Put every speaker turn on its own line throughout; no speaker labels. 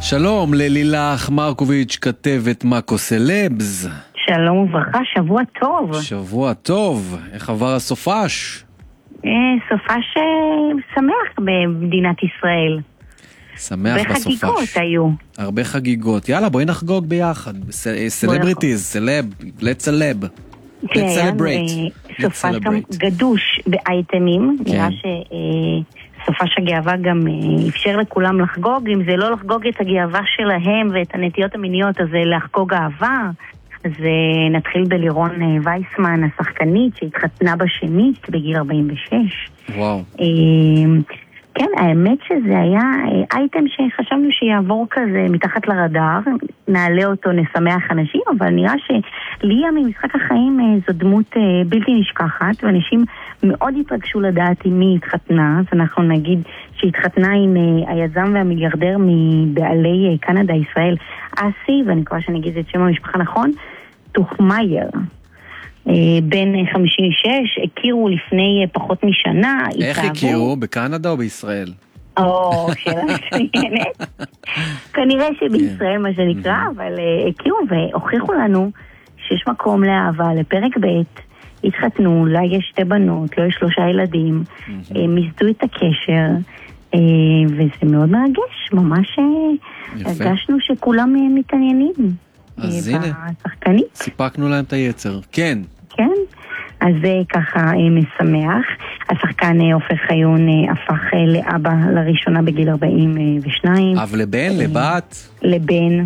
שלום ללילך מרקוביץ', כתבת מאקו סלבס.
שלום וברכה, שבוע טוב.
שבוע טוב, איך עבר הסופש?
סופש שמח במדינת ישראל.
שמח בסופש.
בחגיגות היו.
הרבה חגיגות. יאללה, בואי נחגוג ביחד. סלבריטיז, סלב, let's celeb. let's celebrate.
סופש גם גדוש באייטמים. נראה שסופש הגאווה גם אפשר לכולם לחגוג. אם זה לא לחגוג את הגאווה שלהם ואת הנטיות המיניות, אז זה לחגוג אהבה. אז נתחיל בלירון וייסמן, השחקנית שהתחתנה בשנית בגיל 46.
וואו.
כן, האמת שזה היה אייטם שחשבנו שיעבור כזה מתחת לרדאר, נעלה אותו, נשמח אנשים, אבל נראה שליה ממשחק החיים זו דמות בלתי נשכחת, ואנשים מאוד התרגשו לדעת עם מי התחתנה, אז אנחנו נגיד שהתחתנה עם היזם והמיליארדר מבעלי קנדה, ישראל, אסי, ואני מקווה שאני אגיד את שם המשפחה נכון, טוחמייר. בן 56, הכירו לפני פחות משנה.
איך הכירו? בקנדה או בישראל?
שאלה מצוינת. כנראה שבישראל מה שנקרא, אבל הכירו והוכיחו לנו שיש מקום לאהבה. לפרק ב' התחתנו, לה יש 2 בנות, לא יש 3 ילדים, מיסדו את הקשר, וזה מאוד מרגש, ממש הרגשנו שכולם מתעניינים.
אז הנה,
בשחקנית.
סיפקנו להם את היצר. כן.
כן, אז זה ככה משמח. השחקן אופר חיון הפך לאבא לראשונה בגיל 42.
אב לבן, לבת?
לבן,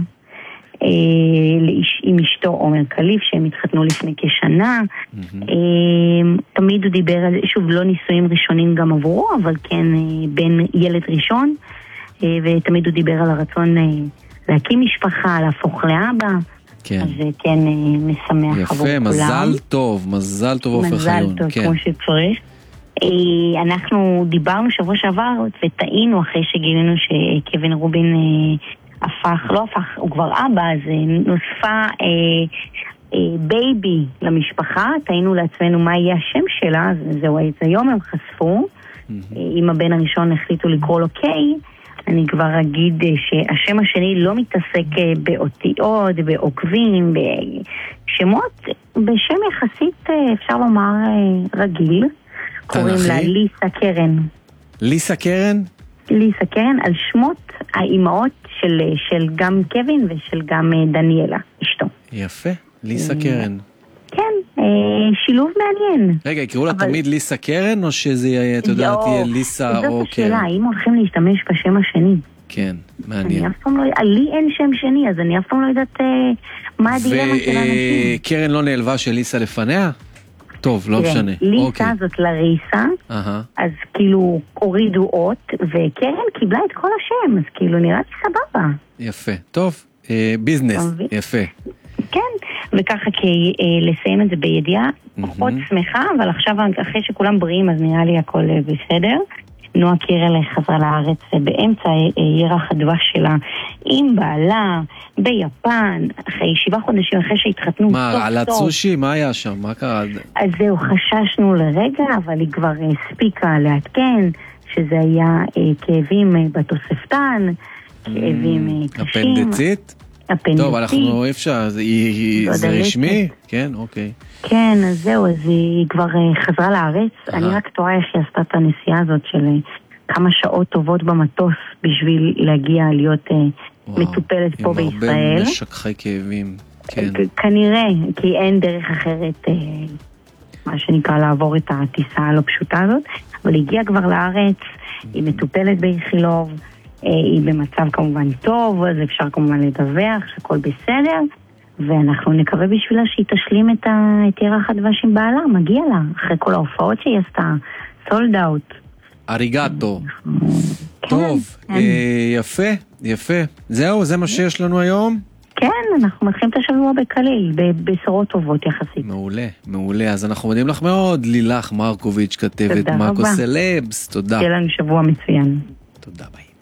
עם אשתו עומר קליף, שהם התחתנו לפני כשנה. תמיד הוא דיבר על, שוב, לא נישואים ראשונים גם עבורו, אבל כן בן ילד ראשון, ותמיד הוא דיבר על הרצון להקים משפחה, להפוך לאבא.
כן.
אז זה כן משמח עבור כולם.
יפה, מזל טוב, מזל טוב אופר חיון.
מזל טוב, כמו שצריך. אנחנו דיברנו שבוע שעבר וטעינו אחרי שגילינו שקווין רובין הוא כבר אבא, אז נוספה בייבי למשפחה, טעינו לעצמנו מה יהיה השם שלה, זהו, היום הם חשפו, עם הבן הראשון החליטו לקרוא לו קיי, אני כבר אגיד שהשם השני לא מתעסק באותיות, בעוקבים, בשמות, בשם יחסית אפשר לומר רגיל, קוראים לה ליסה קרן.
ליסה קרן?
ליסה קרן, על שמות האימהות של גם קווין ושל גם דניאלה, אשתו.
יפה, ליסה קרן.
כן, שילוב מעניין.
רגע, יקראו לה תמיד ליסה קרן, או שזה יהיה, אתה יודע, תהיה ליסה או קרן?
זאת השאלה, האם הולכים להשתמש בשם השני?
כן, מעניין.
לי אין שם שני, אז אני אף פעם לא יודעת מה הדילמה של האנשים.
וקרן לא נעלבה של ליסה לפניה? טוב, לא משנה.
ליסה זאת לריסה, אז כאילו הורידו אות, וקרן קיבלה את כל השם, אז כאילו נראה לי סבבה.
יפה, טוב, ביזנס, יפה.
כן, וככה לסיים את זה בידיעה, מאוד שמחה, אבל עכשיו אחרי שכולם בריאים אז נראה לי הכל בסדר. נועה קירל חזרה לארץ באמצע ירח הדבש שלה עם בעלה ביפן, אחרי 7 חודשים אחרי שהתחתנו.
מה, על הצושי? מה היה שם? מה קרה?
אז זהו, חששנו לרגע, אבל היא כבר הספיקה לעדכן שזה היה כאבים בתוספתן, כאבים קשים.
אפנדצית? טוב, אנחנו אפשר, זה רשמי? כן, אוקיי.
כן, אז זהו, אז היא כבר חזרה לארץ. אני רק תוהה איך היא עשתה את הנסיעה הזאת של כמה שעות טובות במטוס בשביל להגיע להיות מטופלת פה בישראל.
עם הרבה משככי כאבים, כן.
כנראה, כי אין דרך אחרת, מה שנקרא, לעבור את הטיסה הלא פשוטה הזאת. אבל היא הגיעה כבר לארץ, היא מטופלת באיכילוב, היא במצב כמובן טוב, אז אפשר כמובן לדווח שכל בסדר, ואנחנו נקווה בשבילה שהיא תשלים את ירח הדבש עם בעלה, מגיע לה, אחרי כל ההופעות שהיא עשתה, סולד אאוט.
אריגטו. טוב, יפה, יפה. זהו, זה מה שיש לנו היום?
כן, אנחנו מתחילים את השבוע בקליל, בבשורות טובות יחסית.
מעולה, מעולה. אז אנחנו מודים לך מאוד, לילך מרקוביץ', כתבת מאקו סלבס. תודה.
שיהיה לנו שבוע מצוין.
תודה, ביי.